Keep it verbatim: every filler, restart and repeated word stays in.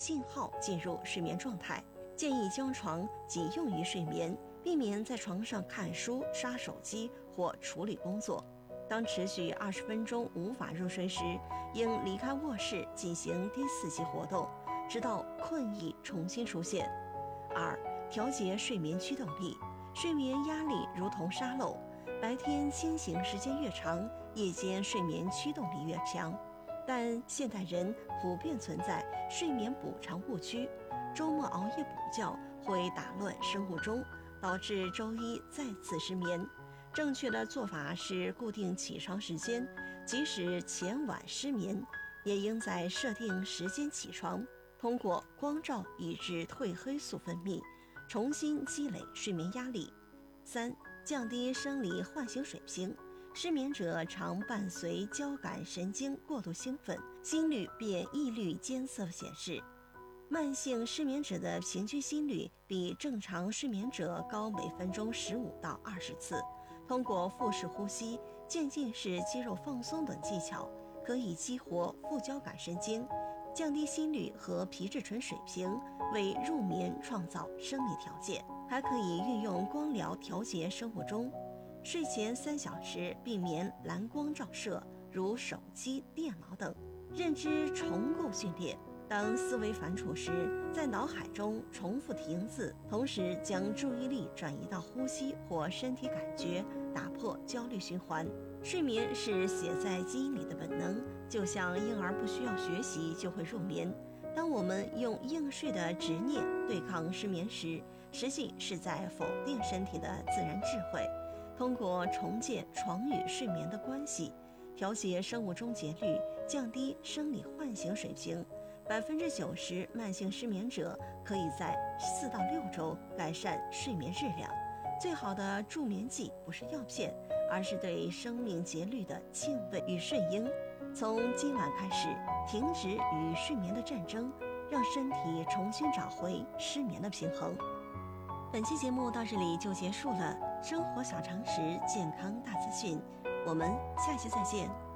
信号进入睡眠状态。建议将床仅用于睡眠，避免在床上看书、刷手机或处理工作。当持续二十分钟无法入睡时，应离开卧室进行第四级活动，直到困意重新出现。二、调节睡眠驱动力。睡眠压力如同沙漏，白天清醒时间越长，夜间睡眠驱动力越强。但现代人普遍存在睡眠补偿误区，周末熬夜补觉会打乱生物钟，导致周一再次失眠。正确的做法是固定起床时间，即使前晚失眠，也应在设定时间起床，通过光照抑制褪黑素分泌，重新积累睡眠压力。三、降低生理唤醒水平。失眠者常伴随交感神经过度兴奋，心率变易率监测显示，慢性失眠者的平均心率比正常睡眠者高每分钟十五到二十次。通过腹式呼吸、渐进式肌肉放松等技巧，可以激活副交感神经，降低心率和皮质醇水平，为入眠创造生理条件。还可以运用光疗调节生物钟。睡前三小时避免蓝光照射，如手机、电脑等。认知重构训练。当思维反刍时，在脑海中重复停字，同时将注意力转移到呼吸或身体感觉，打破焦虑循环。睡眠是写在基因里的本能，就像婴儿不需要学习就会入眠。当我们用应睡的执念对抗失眠时，实际是在否定身体的自然智慧。通过重建床与睡眠的关系，调节生物钟节律，降低生理唤醒水平，百分之九十慢性失眠者可以在四到六周改善睡眠质量。最好的助眠剂不是药片，而是对生命节律的敬畏与顺应。从今晚开始，停止与睡眠的战争，让身体重新找回失眠的平衡。本期节目到这里就结束了，生活小常识，健康大资讯，我们下期再见。